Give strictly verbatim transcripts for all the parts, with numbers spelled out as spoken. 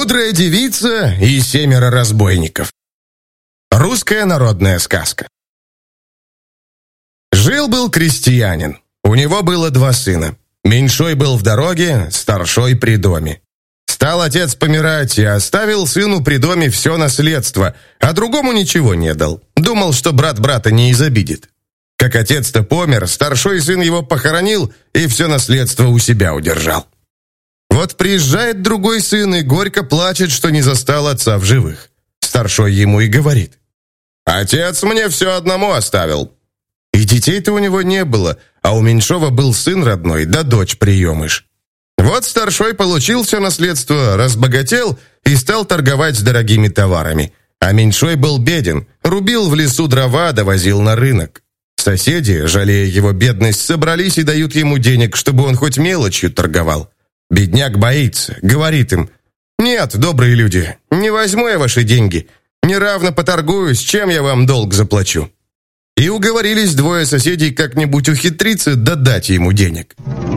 Мудрая девица и семеро разбойников. Русская народная сказка. Жил-был крестьянин. У него было два сына. Меньшой был в дороге, старшой при доме. Стал отец помирать и оставил сыну при доме все наследство, а другому ничего не дал. Думал, что брат брата не изобидит. Как отец-то помер, старшой сын его похоронил и все наследство у себя удержал. Вот приезжает другой сын и горько плачет, что не застал отца в живых. Старшой ему и говорит: «Отец мне все одному оставил». И детей-то у него не было, а у меньшого был сын родной, да дочь приемыш. Вот старшой получил все наследство, разбогател и стал торговать с дорогими товарами. А меньшой был беден, рубил в лесу дрова, довозил на рынок. Соседи, жалея его бедность, собрались и дают ему денег, чтобы он хоть мелочью торговал. Бедняк боится, говорит им: «Нет, добрые люди, не возьму я ваши деньги. Неравно поторгуюсь, чем я вам долг заплачу». И уговорились двое соседей как-нибудь ухитриться, да дать ему денег.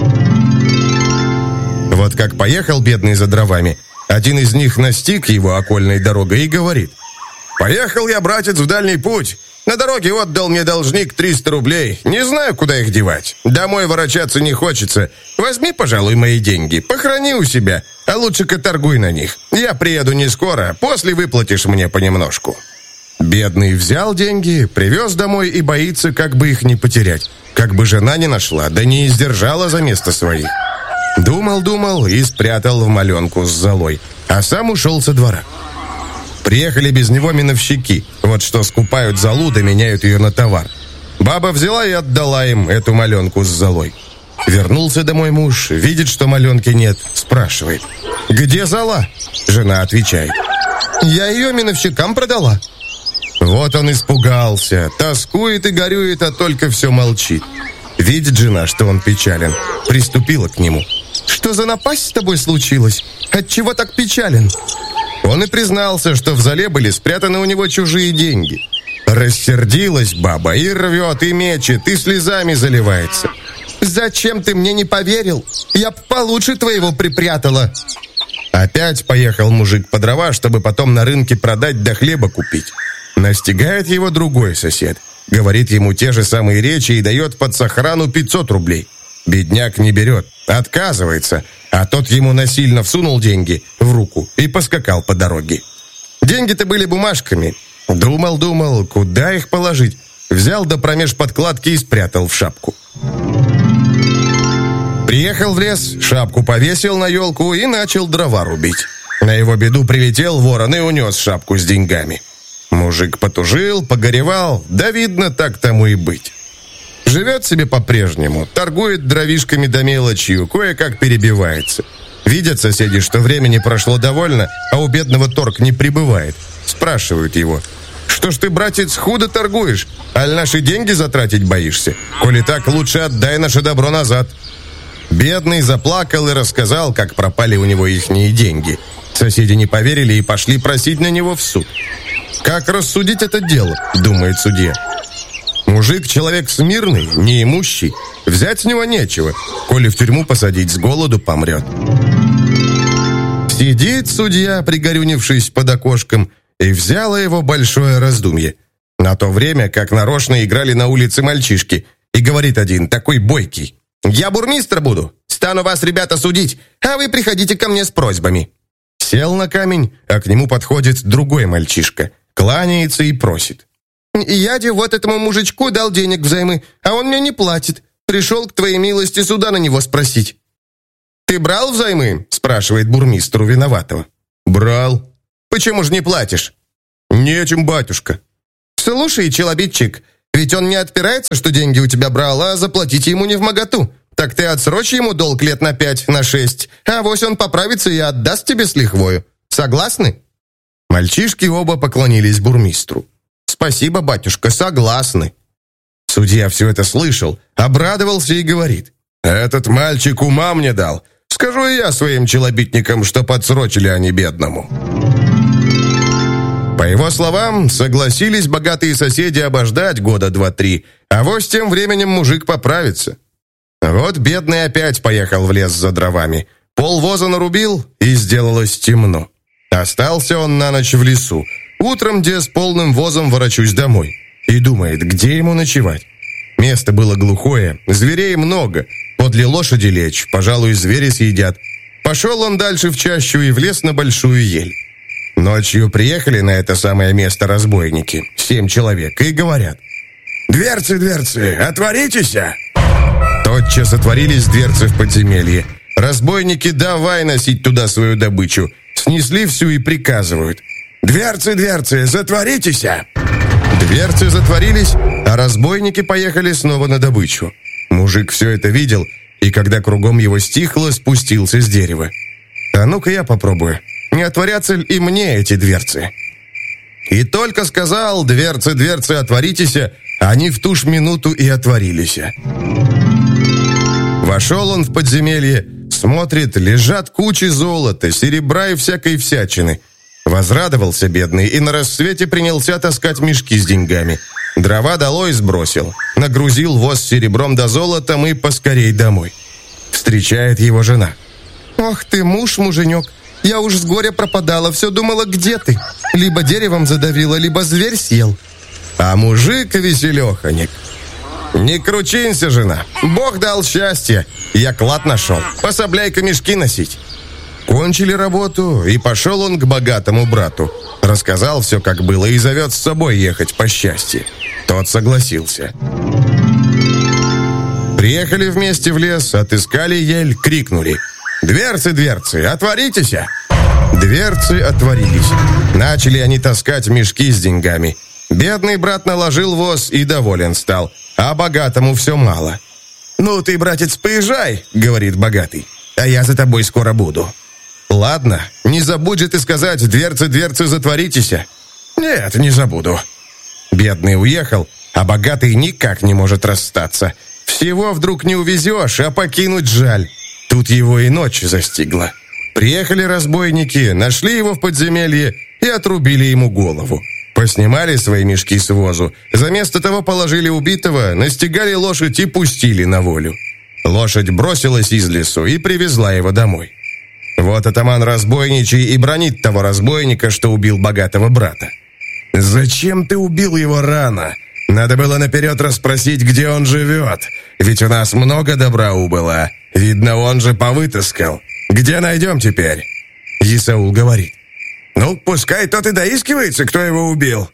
Вот как поехал бедный за дровами, один из них настиг его окольной дорогой и говорит: «Поехал я, братец, в дальний путь. На дороге отдал мне должник триста рублей. Не знаю, куда их девать. Домой ворочаться не хочется. Возьми, пожалуй, мои деньги, похрани у себя, а лучше-ка торгуй на них. Я приеду не скоро, после выплатишь мне понемножку». Бедный взял деньги, привез домой и боится, как бы их не потерять. Как бы жена не нашла, да не издержала за место своих. Думал-думал и спрятал в маленку с золой, а сам ушел со двора. Приехали без него миновщики, вот что скупают золу, да меняют ее на товар. Баба взяла и отдала им эту маленку с золой. Вернулся домой муж, видит, что маленки нет, спрашивает: «Где зола?» Жена отвечает: «Я ее миновщикам продала». Вот он испугался, тоскует и горюет, а только все молчит. Видит жена, что он печален, приступила к нему: «Что за напасть с тобой случилась? Отчего так печален?» Он и признался, что в золе были спрятаны у него чужие деньги. Рассердилась баба и рвет, и мечет, и слезами заливается. «Зачем ты мне не поверил? Я б получше твоего припрятала». Опять поехал мужик по дрова, чтобы потом на рынке продать да хлеба купить. Настигает его другой сосед, говорит ему те же самые речи и дает под сохрану пятьсот рублей. Бедняк не берет, отказывается, а тот ему насильно всунул деньги в руку и поскакал по дороге. Деньги-то были бумажками. Думал-думал, куда их положить. Взял да промеж подкладки и спрятал в шапку. Приехал в лес, шапку повесил на елку и начал дрова рубить. На его беду прилетел ворон и унес шапку с деньгами. Мужик потужил, погоревал, да видно, так тому и быть. Живет себе по-прежнему, торгует дровишками да мелочью, кое-как перебивается. Видят соседи, что времени прошло довольно, а у бедного торг не прибывает. Спрашивают его: «Что ж ты, братец, худо торгуешь? Аль наши деньги затратить боишься? Коли так, лучше отдай наше добро назад». Бедный заплакал и рассказал, как пропали у него ихние деньги. Соседи не поверили и пошли просить на него в суд. «Как рассудить это дело?» — думает судья. Мужик человек смирный, неимущий. Взять с него нечего. Коли в тюрьму посадить, с голоду помрет. Сидит судья, пригорюнившись под окошком, и взяло его большое раздумье. На то время, как нарочно играли на улице мальчишки, и говорит один, такой бойкий: «Я бурмистр буду, стану вас, ребята, судить, а вы приходите ко мне с просьбами». Сел на камень, а к нему подходит другой мальчишка, кланяется и просит: «Я де вот этому мужичку дал денег взаймы, а он мне не платит. Пришел к твоей милости суда на него спросить». «Ты брал взаймы?» – спрашивает бурмистру виноватого. «Брал». «Почему же не платишь?» «Нечем, батюшка». «Слушай, челобитчик, ведь он не отпирается, что деньги у тебя брал, а заплатить ему не вмоготу. Так ты отсрочь ему долг лет на пять, на шесть, а авось он поправится и отдаст тебе с лихвою. Согласны?» Мальчишки оба поклонились бурмистру. «Спасибо, батюшка, согласны». Судья все это слышал, обрадовался и говорит: «Этот мальчик ума мне дал. Скажу и я своим челобитникам, что подсрочили они бедному». По его словам, согласились богатые соседи обождать года два-три, а вось тем временем мужик поправится. Вот бедный опять поехал в лес за дровами. Полвоза нарубил, и сделалось темно. Остался он на ночь в лесу. Утром где с полным возом ворочусь домой. И думает, где ему ночевать. Место было глухое, зверей много. Подле лошади лечь, пожалуй, звери съедят. Пошел он дальше в чащу и влез на большую ель. Ночью приехали на это самое место разбойники, семь человек, и говорят: «Дверцы, дверцы, отворитесь!» Тотчас отворились дверцы в подземелье. Разбойники давай носить туда свою добычу. Снесли всю и приказывают: «Дверцы, дверцы, затворитесь!» Дверцы затворились, а разбойники поехали снова на добычу. Мужик все это видел, и когда кругом его стихло, спустился с дерева. «А ну-ка я попробую, не отворятся ли и мне эти дверцы?» И только сказал: «Дверцы, дверцы, отворитесь!» Они в ту ж минуту и отворились. Вошел он в подземелье, смотрит, лежат кучи золота, серебра и всякой всячины. Возрадовался бедный и на рассвете принялся таскать мешки с деньгами. Дрова долой сбросил, нагрузил воз с серебром да золотом и поскорей домой. Встречает его жена. «Ох ты, муж, муженек, я уж с горя пропадала, все думала, где ты? Либо деревом задавила, либо зверь съел». А мужик веселеханик. «Не кручинься, жена, Бог дал счастье, я клад нашел, пособляй-ка мешки носить». Кончили работу, и пошел он к богатому брату. Рассказал все, как было, и зовет с собой ехать по счастью. Тот согласился. Приехали вместе в лес, отыскали ель, крикнули: «Дверцы, дверцы, отворитесь!» Дверцы отворились. Начали они таскать мешки с деньгами. Бедный брат наложил воз и доволен стал, а богатому все мало. «Ну ты, братец, поезжай», — говорит богатый, «а я за тобой скоро буду». «Ладно, не забудь же ты сказать: дверцы, дверцы, затворитесь!» «Нет, не забуду». Бедный уехал, а богатый никак не может расстаться. Всего вдруг не увезешь, а покинуть жаль. Тут его и ночь застигла. Приехали разбойники, нашли его в подземелье и отрубили ему голову. Поснимали свои мешки с возу, заместо того положили убитого, настигали лошадь и пустили на волю. Лошадь бросилась из лесу и привезла его домой. Вот атаман разбойничий и бранит того разбойника, что убил богатого брата. «Зачем ты убил его рано? Надо было наперед расспросить, где он живет. Ведь у нас много добра убыло. Видно, он же повытаскал. Где найдем теперь?» Исаул говорит: «Ну, пускай тот и доискивается, кто его убил».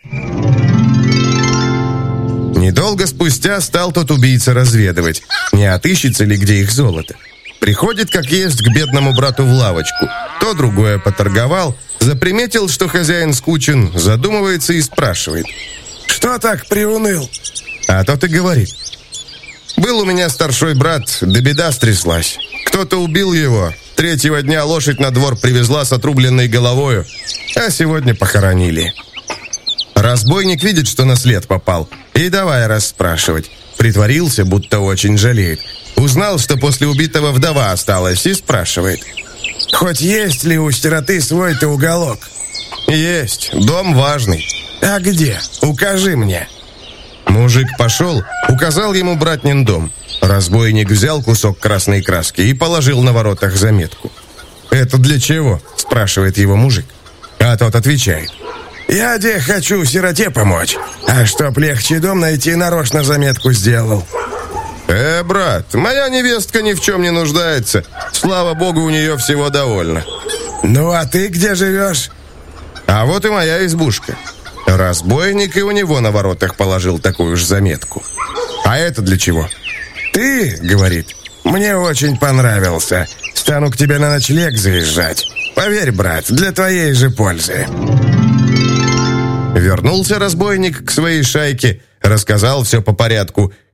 Недолго спустя стал тот убийца разведывать, не отыщется ли где их золото. Приходит, как есть, к бедному брату в лавочку. То другое поторговал, заприметил, что хозяин скучен, задумывается и спрашивает: «Что так приуныл?» А тот и говорит: «Был у меня старший брат, да беда стряслась. Кто-то убил его, третьего дня лошадь на двор привезла с отрубленной головою, а сегодня похоронили». Разбойник видит, что на след попал, и давай расспрашивать. Притворился, будто очень жалеет. Узнал, что после убитого вдова осталась, и спрашивает: «Хоть есть ли у сироты свой-то уголок?» «Есть, дом важный». «А где? Укажи мне». Мужик пошел, указал ему братнин дом. Разбойник взял кусок красной краски и положил на воротах заметку. «Это для чего?» – спрашивает его мужик. А тот отвечает: «Я де хочу сироте помочь, а чтоб легче дом найти, нарочно заметку сделал». «Э, брат, моя невестка ни в чем не нуждается. Слава богу, у нее всего довольно». «Ну, а ты где живешь?» «А вот и моя избушка». Разбойник и у него на воротах положил такую же заметку. «А это для чего?» «Ты, — говорит, — мне очень понравился. Стану к тебе на ночлег заезжать. Поверь, брат, для твоей же пользы». Вернулся разбойник к своей шайке, рассказал все по порядку